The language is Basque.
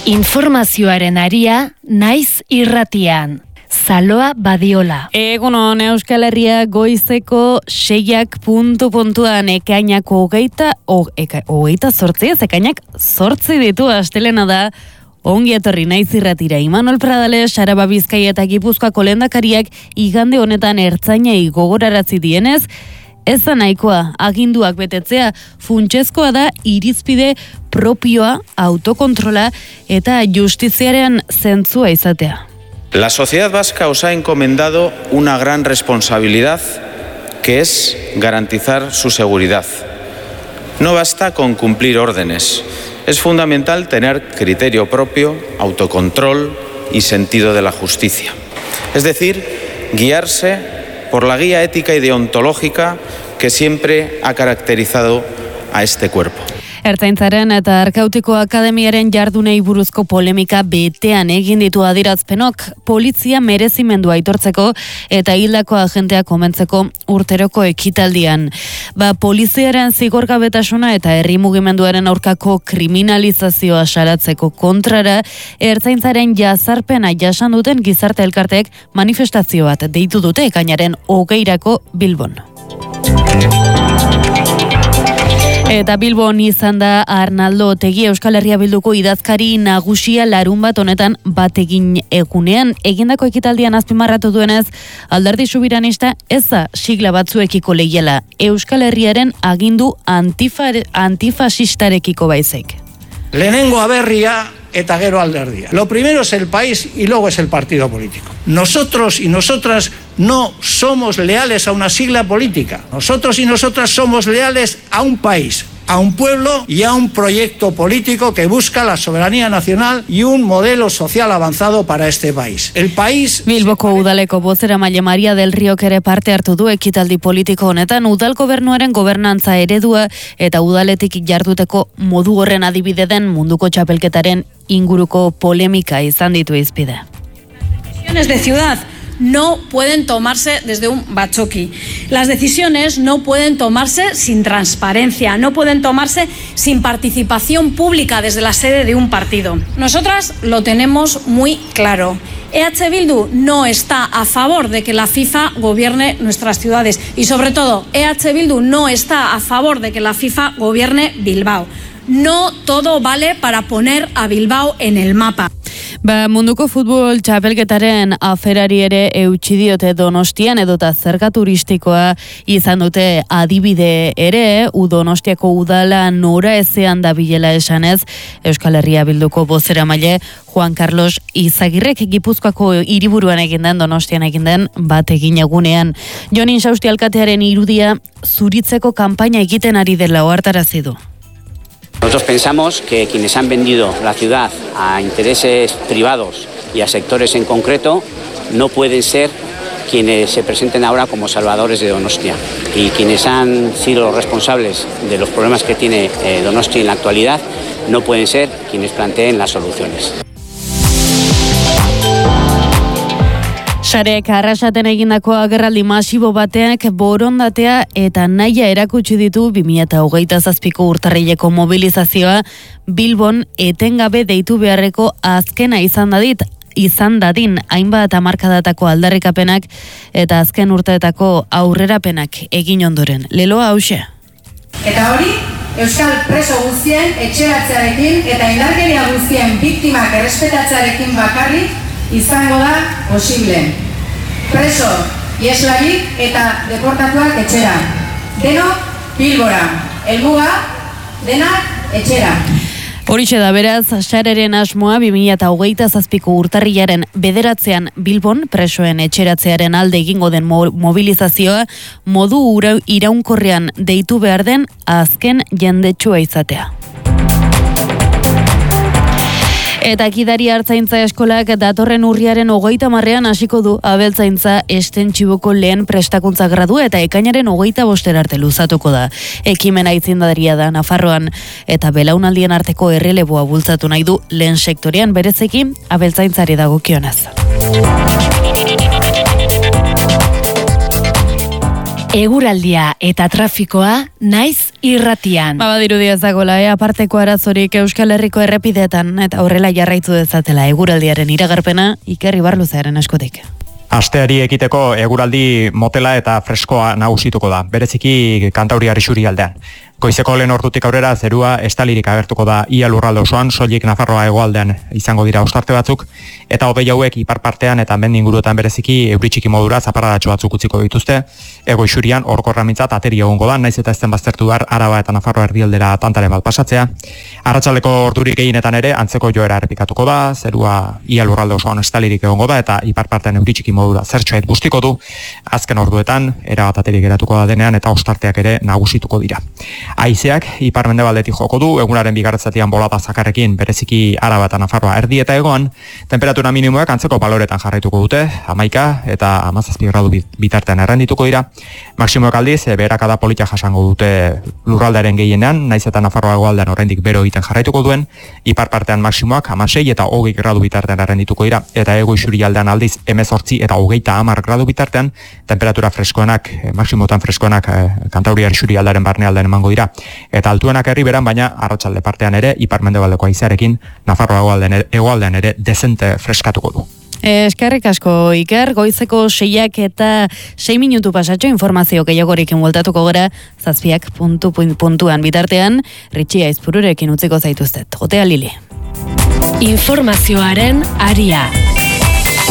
Informazioaren aria naiz irratian. Zaloa Badiola. Egunon, Euskal Herria goizeko 6 puntuan ekainak hogeita zortzi, ekainak 8 ditu astelena da. Ongi etorri naiz irratira. Imanol Pradales, Araba Bizkaia eta Gipuzkoako lehendakariak igande honetan ertzainei gogorarazi dienez, ez da nahikoa aginduak betetzea, funtsezkoa da irizpide propioa, autokontrola eta justiziaren zentzua izatea. La sociedad vasca os ha encomendado una gran responsabilidad, que es garantizar su seguridad. No basta con cumplir órdenes. Es fundamental tener criterio propio, autocontrol y sentido de la justicia. Es decir, guiarse por la guía ética y deontológica que siempre ha caracterizado a este cuerpo. Ertzaintzaren eta Arkautiko Akademiaren jardunei buruzko polemika betean egin ditu adierazpenok, polizia merezimendua aitortzeko eta hildako agentea komentzeko urteroko ekitaldian. Poliziaren zigorgabetasuna eta herri mugimenduaren aurkako kriminalizazioa salatzeko kontrara, Ertzaintzaren jazarpena jasan duten gizarte elkarteek manifestazio bat deitu dute ekainaren 20 Bilbon. Eta Bilbon izan da Arnaldo Otegi Euskal Herria Bilduko idazkari nagusia larunbat honetan bategin egunean. Egindako ekitaldian azpimarratu duenez, Alderdi Soberanista ez da sigla batzuekiko leiala, Euskal Herriaren agindu antifasistarekiko baizik. Lehenengo aberria eta gero alderdia. Lo primero es el país y luego es el partido político. Nosotros y nosotras no somos leales a una sigla política. Nosotros y nosotras somos leales a un país, a un pueblo y a un proyecto político que busca la soberanía nacional y un modelo social avanzado para este país. El país... Bilboko udaleko bozeramaile Maria del Riok ere parte hartu du ekitaldi politiko honetan, udal gobernuaren gobernantza eredua eta udaletik jarduteko modu horren adibide den munduko txapelketaren inguruko polemika izan ditu izpide. Decisiones de ciudad no pueden tomarse desde un batzoki. Las decisiones no pueden tomarse sin transparencia, no pueden tomarse sin participación pública desde la sede de un partido. Nosotras lo tenemos muy claro. EH Bildu no está a favor de que la FIFA gobierne nuestras ciudades y sobre todo EH Bildu no está a favor de que la FIFA gobierne Bilbao. No todo vale para poner a Bilbao en el mapa. Munduko futbol txapelketaren aferari ere eutsi diote Donostian edota zerga turistikoa izan dute adibide ere, Donostiako udala nora ezean dabilela esanez, Euskal Herria Bilduko bozeramaile Juan Carlos Izagirrek Gipuzkoako hiriburuan egin den, Donostian egin den bategin egunean. Jon Insausti alkatearen irudia zuritzeko kanpaina egiten ari dela ohartarazi du. Nosotros pensamos que quienes han vendido la ciudad a intereses privados y a sectores en concreto no pueden ser quienes se presenten ahora como salvadores de Donostia. Y quienes han sido los responsables de los problemas que tiene Donostia en la actualidad no pueden ser quienes planteen las soluciones. Sarek arrasaten egindako agerraldi masibo bateak borondatea eta nahia erakutsi ditu 2027ko urtarrileko mobilizazioa Bilbon etengabe deitu beharreko azkena izan dadin hainbat hamarkadatako aldarrikapenak eta azken urteetako aurrerapenak egin ondoren. Leloa hauxe. Eta hori, Euskal preso guztien etxeratzearekin eta indarkeria guztien biktimak errespetatzearekin bakarrik izango da posible. Preso, ieslari eta deportatuak etxera. Denok Bilbora. Helmuga, denak etxera. Horixe da beraz, Sareren asmoa 2027ko urtarrilaren 9 Bilbon presoen etxeratzearen alde egingo den mobilizazioa modu iraunkorrean deitu behar den azken jendetsua izatea. Eta Gidari Artzaintza Eskolak datorren urriaren 30 hasiko du abeltzaintza estentsiboko lehen prestakuntza gradua eta ekainaren 25 arte luzatuko da. Ekimena aitzindaria da Nafarroan eta belaunaldien arteko erreleboa bultzatu nahi du lehen sektorean bereziki abeltzaintzari dagokionez. Eguraldia eta trafikoa naiz irratian. Badirudia ez dagoela, aparteko arazorik Euskal Herriko errepideetan eta horrela jarraitu dezatela eguraldiaren iragarpena Iker Ibarluzaren eskutik. Asteari ekiteko eguraldi motela eta freskoa nagusituko da, bereziki Kantauriar isurialdean. Goizeko lehen ordutik aurrera zerua estalirik agertuko da ia lurralde osoan, soilik Nafarroa hegoaldean izango dira ostarte batzuk, eta hodei hauek ipar partean eta mendi inguruetan bereziki euri txiki modura zaparradatxo batzuk utziko dituzte. Hego isurian orkorra mintzat ateri egongo da, naiz eta ez den baztertu behar Araba eta Nafarroa erdialdera tantaren bat pasatzea. Arratsaldeko ordurik gehienetan ere antzeko joera errepikatuko da, zerua ia lurralde osoan estalirik egongo da eta ipar partean euri txiki modura zertxoait guztiko du. Azken orduetan erabat aterik geratuko da denean eta ostarteak ere nagusituko dira. Haizeak ipar-mendebaldetik joko du, egunaren bigarretzatian bolada zakarrekin bereziki Araba eta Nafarroa erdi eta egoan, temperatura minimoak antzeko baloretan jarraituko dute, 11 eta 17 gradu bitartean errendituko dira. Maximoak aldiz, beherakada polita jasango dute lurraldearen gehienean, naiz eta Nafarroa hegoaldean oraindik bero egiten jarraituko duen, ipar partean maximoak 16 eta 20 gradu bitartean errendituko dira, eta hego isurialdean aldiz 18 eta 30 gradu bitartean, temperatura freskoenak, maximotan freskoenak Kantauriar isurialdearen barnealdean emango dira, eta altuenak herriberan, baina arratsalde partean ere ipar-mendebaldeko haizearekin Nafarroa hegoaldean ere dezente freskatuko du. Eskerrik asko Iker, goizeko 6 eta 6 minutu pasatxo informazio gehiagorekin bueltatuko gara 7 puntuan bitartean, Ritxia Aizpururekin utziko zaituztet. Gotea Lili. Informazioaren aria.